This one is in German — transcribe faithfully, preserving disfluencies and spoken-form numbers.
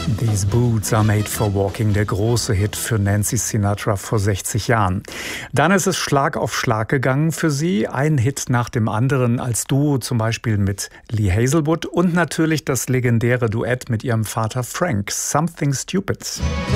These Boots are made for walking, der große Hit für Nancy Sinatra vor sechzig Jahren. Dann ist es Schlag auf Schlag gegangen für sie, ein Hit nach dem anderen als Duo, zum Beispiel mit Lee Hazelwood und natürlich das legendäre Duett mit ihrem Vater Frank, Something Stupid.